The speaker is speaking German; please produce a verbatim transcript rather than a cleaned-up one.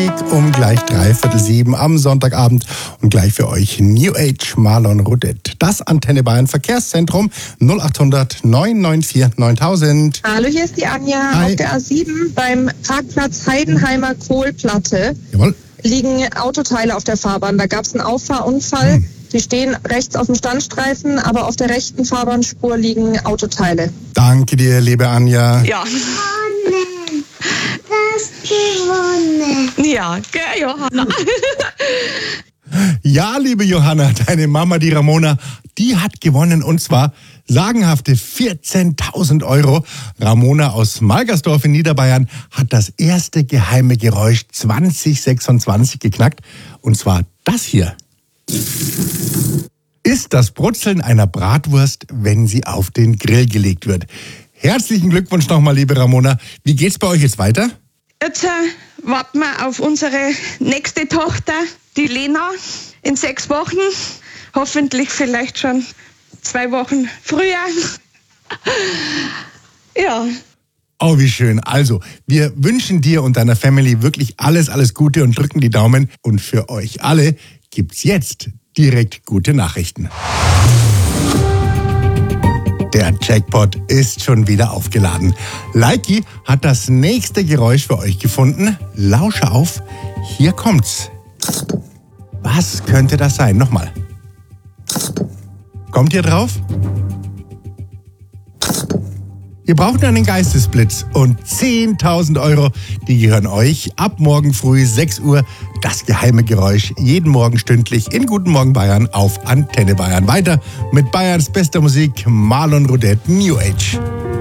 Um gleich dreiviertel sieben am Sonntagabend und gleich für euch New Age Marlon Rodet. Das Antenne Bayern Verkehrszentrum null acht hundert neun neun vier neuntausend. Hallo, hier ist die Anja. Hi. Auf der A sieben beim Parkplatz Heidenheimer Kohlplatte Jawohl. liegen Autoteile auf der Fahrbahn. Da gab es einen Auffahrunfall. Hm. Die stehen rechts auf dem Standstreifen, aber auf der rechten Fahrbahnspur liegen Autoteile. Danke dir, liebe Anja. Ja. Gewonnen. Ja, gell, Johanna? Ja, liebe Johanna, deine Mama, die Ramona, die hat gewonnen und zwar sagenhafte vierzehntausend Euro. Ramona aus Malgersdorf in Niederbayern hat das erste geheime Geräusch zwanzig sechsundzwanzig geknackt und zwar das hier. Ist das Brutzeln einer Bratwurst, wenn sie auf den Grill gelegt wird. Herzlichen Glückwunsch nochmal, liebe Ramona. Wie geht's bei euch jetzt weiter? Jetzt äh, warten wir auf unsere nächste Tochter, die Lena, in sechs Wochen. Hoffentlich vielleicht schon zwei Wochen früher. Ja. Oh, wie schön. Also, wir wünschen dir und deiner Family wirklich alles, alles Gute und drücken die Daumen. Und für euch alle gibt's jetzt direkt gute Nachrichten. Der Jackpot ist schon wieder aufgeladen. Likey hat das nächste Geräusch für euch gefunden. Lausche auf, hier kommt's. Was könnte das sein? Nochmal. Kommt ihr drauf? Ihr braucht nur einen Geistesblitz und zehntausend Euro, die gehören euch. Ab morgen früh sechs Uhr das geheime Geräusch. Jeden Morgen stündlich in Guten Morgen Bayern auf Antenne Bayern. Weiter mit Bayerns bester Musik, Marlon Rodet, New Age.